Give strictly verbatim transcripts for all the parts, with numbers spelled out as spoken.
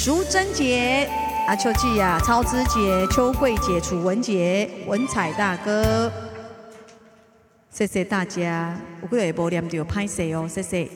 淑贞姐、阿秋季呀、超之姐、秋桂姐、楚文姐、文彩大哥，谢谢大家。有几个无念到，拍摄哦，谢谢。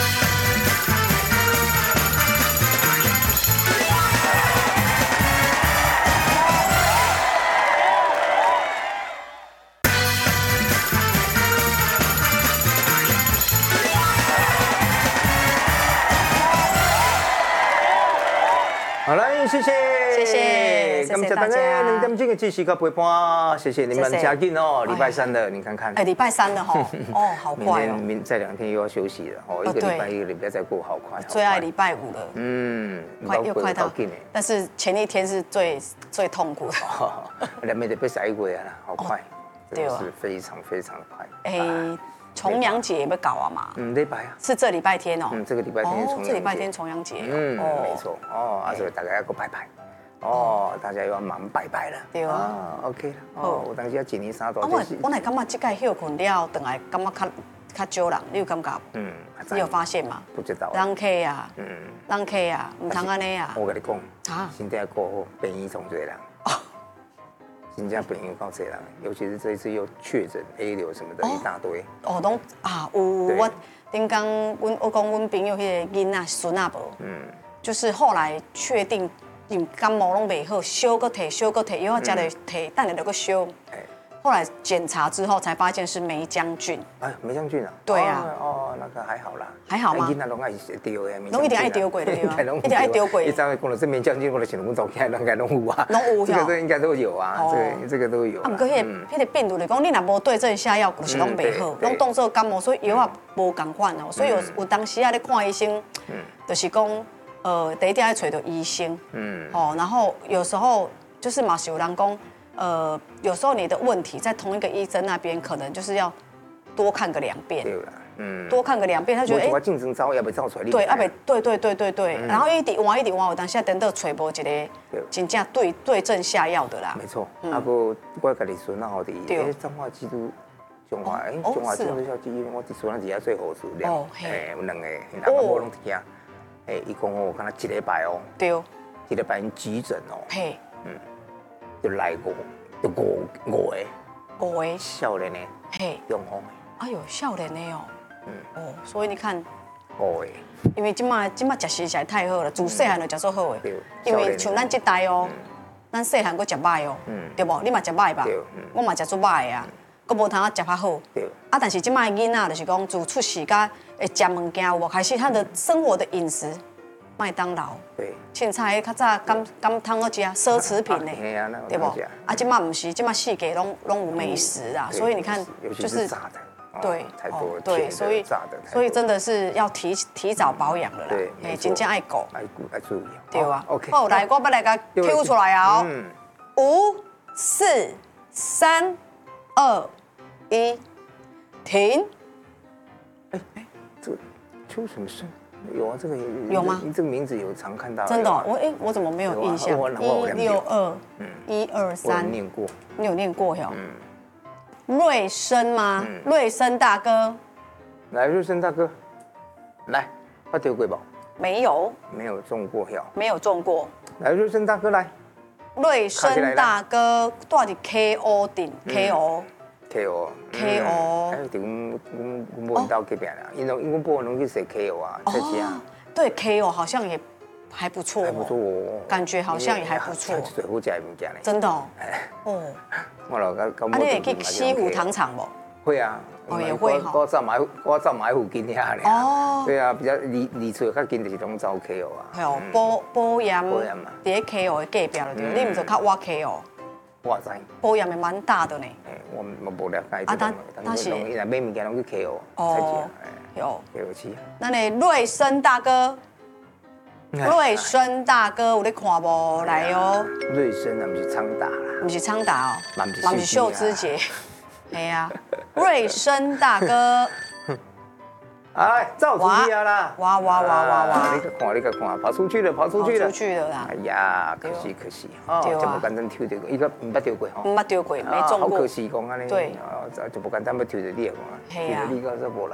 好嘞，谢谢， 谢谢， 感谢大家两点钟的支持跟陪伴，谢谢你们加紧哦，礼拜三的，你看看， 哎，礼拜三的哈，哦，好快哦， 明明再两天又要休息了，哦，一个礼拜一个礼拜再过，好快， 最爱礼拜五了， 嗯， 快又快到，但是前一天是最最痛苦的， 两边得被晒过啊，好快，真的是非常非常的快， 哎。重阳节也不搞啊嘛？ 嗯，礼拜啊， 是这礼拜天哦。 嗯，这个礼拜天重阳节。 这礼拜天重阳节。 嗯，没错。哦，啊，所以大家要go拜拜。哦，大家又要忙拜拜了。 对啊。 OK 了。哦，我当时要一年三大节。 我我来感觉这届休困了，等来感觉较较少人，你有感觉？嗯。你有发现吗？ 不知道。 人客啊，嗯，人客啊，唔通安尼啊。 我跟你讲，啊，现在过后病院从多人。新加病院到这样，尤其是这一次又确诊 A 流什么的一大堆。 哦，拢啊有我顶刚阮我讲阮朋友迄个囡仔孙仔无，嗯，就是后来确定因感冒拢袂好，烧个摕烧个摕，以后加了摕，等下就个烧。后来检查之后才发现是梅浆菌。 哎，梅浆菌啊？ 对啊。 哦，那个还好啦。 还好吗？ 囡仔拢爱丢的， 拢一定爱丢过的，对吧？一定爱丢过。 你才会讲到这梅浆菌，我就想阮早起来应该拢有啊。 拢有。 这个都应该都有啊，这个这个都有。 啊，不过迄个迄个病毒来讲，你若无对症下药，就是拢袂好，拢当做感冒，所以药啊无共款哦。所以有有当时啊，咧看医生，就是讲，呃，第一点要找到医生，嗯，哦，然后有时候就是嘛，有人讲。呃，有时候你的问题在同一个医生那边，可能就是要多看个两遍。对了，嗯，多看个两遍，他觉得哎， 我竞争招也被造出来。 对，啊，对对对对对。然后一直换一直换，有当时等到找无一个真正对对症下药的啦。 没错，啊不，我家己孙啊，好的，哎，彰化基督中华，哎，中华基督教基督，我孙啊，底下最好数量，哎，有两个，阿婆拢听，哎，伊讲我敢若一礼拜哦，对，一礼拜急诊哦，嘿，嗯。就来过，就五五个，五个少年的，嘿，中风的，哎呦，少年的哦，嗯，哦，所以你看，五个，因为今麦今麦食食实在太好了，自细汉就食做好的，因为像咱这代哦，咱细汉佫食歹哦，对不？你嘛食歹吧？我嘛食做歹啊，佫无通啊食较好，啊，但是今麦囡仔就是讲自出世甲会食物件有无开始他的生活的饮食。麦当劳，对，凊彩较早敢敢通好食奢侈品呢，对不？啊，今麦唔是，今麦世界拢拢有美食啊，所以你看，就是炸的，对，太多对，所以炸的，所以真的是要提提早保养了啦，对，哎，真正爱顾，爱顾爱注意，对啊。OK， 好，来，我要来个 Q 出来哦，五、四、三、二、一，停。哎哎，这出什么事？有啊，这个有吗？你这个名字有常看到。真的，我哎，我怎么没有印象？一六二，嗯，一二三。我念过。你有念过哟？嗯。瑞生吗？瑞生大哥。来，瑞生大哥，来，他丢过不？没有。没有中过票。没有中过。来，瑞生大哥来。瑞生大哥，住伫 K O 顶 K O。K O，K O， 还有伫阮阮阮某因兜隔壁啦，因为因为某拢去食 K O 啊，在家。对 K O 好像也还不错，还不错哦，感觉好像也还不错。最好食的物件呢。真的哦。哦。我老甲甲某。啊，你会去西湖糖厂无？会啊。哦，也会哈。我早买我早买附近遐咧。哦。对啊，比较离离厝较近就是拢走 K O 啊。系哦，保保养。保养嘛。伫 K O 的隔壁就对，你唔就较挖 K O。我知，保养也蛮大的呢。哎，我我无了解。啊，但但是，伊来买物件拢去 K O 才食。有 K O 吃。咱的瑞生大哥，瑞生大哥有咧看无？来哦。瑞生啊，不是昌达啦。不是昌达哦，嘛不是秀芝姐。哎呀，瑞生大哥。哎，照出去啊啦！哇哇哇哇哇！你个看，你个看，跑出去了，跑出去了，跑出去了啦！哎呀，可惜可惜，哦，就不简单抽到过，伊个唔捌丢过吼，唔捌丢过，没中过，好可惜讲安尼，对，就不简单要抽到你个讲，抽到你个则无来，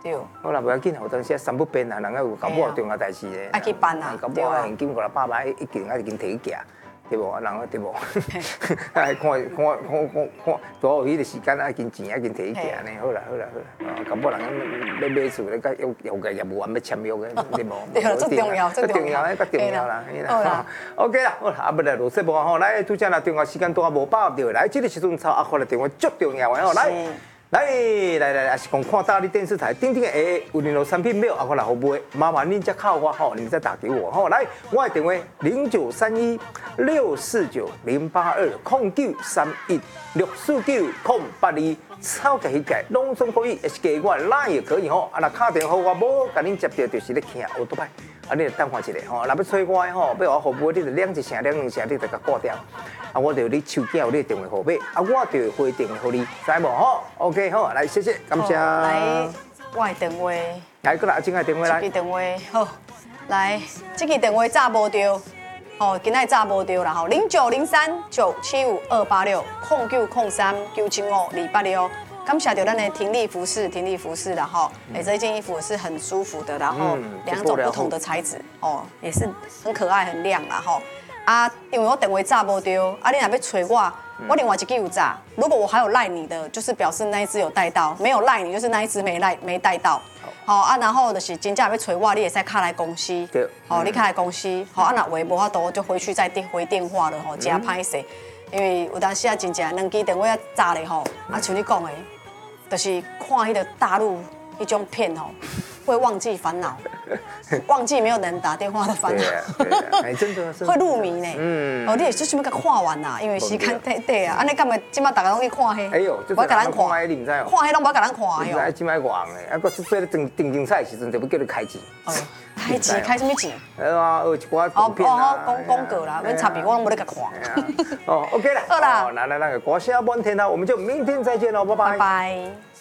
对。 好啦，不要紧，有当时三不变啊，人家有搞不好重要代志咧。 爱去办啊， 搞不好现金五六百万一件，啊已经摕去寄。对无？人个对无？哎，看看看看看，多有迄个时间啊，金钱啊，金摕去行呢。好啦好啦好啦，啊，咁不人要买厝咧，甲有有个业务员要签约嘅，对无？ 对啦，最重要， 最重要，迄较重要啦。 好啦 ，OK 啦，好啦，啊，不来录节目吼，来，拄则啦，电话时间都还无把握着，来，这个时阵抄阿华的电话足重要的吼，来。来来来，也是讲看大力电视台顶顶的下有任何产品没有阿华来好买，麻烦恁再靠我吼，你们再打给我吼。来，我的电话零九三一六四九零八二空九三一六四九空八二，超级迄个拢总可以，也是给我拉也可以吼。啊，那打电话我无甲恁接到，就是咧听奥多拜，啊，你等看一下吼。若要催我的吼，要我好买，你就两一声两两声，你就甲挂掉。啊，我就你手机有你的电话号码，啊，我就回电话给你，知无吼 ？OK， 好，来，谢谢，感谢。 来，我的电话。 来，过来，今个电话来。 这个电话好，来，这个电话炸无着，哦，今仔炸无着啦吼，零九零三九七五二八六空九空三九七五二八六。感谢到咱的婷丽服饰，婷丽服饰啦吼，哎，这件衣服是很舒服的，然后两种不同的材质，哦，也是很可爱、很亮啦吼。啊，因为我电话炸无着，啊，你若要找我，我另外一支有炸。如果我还有赖你的，就是表示那一只有带到；没有赖你，就是那一只没赖没带到。好啊，然后就是真正要找我，你也使卡来公司。对。好，你卡来公司，好啊，若话无法度就回去再电回电话了吼，真歹势。因为有当时啊，真正两支电话啊炸咧吼，啊像你讲的，就是看迄个大陆迄种片吼。会忘记烦恼，忘记没有人打电话的烦恼， 哎，真的是会入迷呢。嗯，哦，你也是想要甲看完呐，因为时间太短啊。安尼干嘛？今麦大家拢去看迄？哎呦，我甲咱看，你唔知哦？看迄拢无甲咱看哟。 唔知今麦黄的，啊，个做咧定定精彩时阵，就要叫你开钱。哦， 开钱开什么钱？ 哎啊，有一寡图片啊。 哦，讲广告啦，免差别我拢无咧甲看。 哦 ，OK 啦。 好啦， 来来来，歌声满天啦，我们就明天再见喽，拜拜。 拜拜。